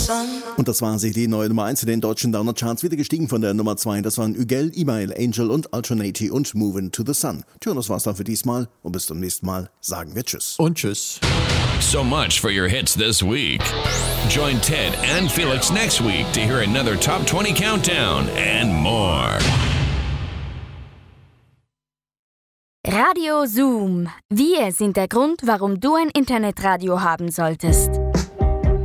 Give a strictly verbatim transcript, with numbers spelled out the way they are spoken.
Und das war sie, die neue Nummer eins in den deutschen Downer-Charts, wieder gestiegen von der Nummer zwei. Das waren Ügel, Email, Angel und Alternati und Moving to the Sun. Tja, das war's dann für diesmal und bis zum nächsten Mal sagen wir Tschüss. Und Tschüss. So much for your hits this week. Join Ted and Felix next week to hear another Top twenty Countdown and more. Radio Zoom. Wir sind der Grund, warum du ein Internetradio haben solltest.